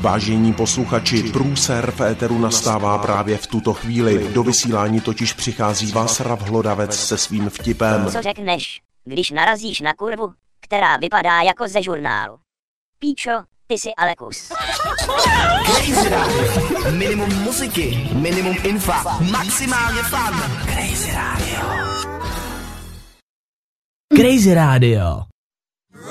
Vážení posluchači, průser v éteru nastává právě v tuto chvíli. Do vysílání totiž přichází Václav Hlodavec se svým vtipem. Co řekneš, když narazíš na kurvu, která vypadá jako ze žurnálu? Píčo, ty jsi ale kus. Crazy Radio. Minimum muziky, minimum infa, maximálně fun. Crazy Radio. Crazy Radio.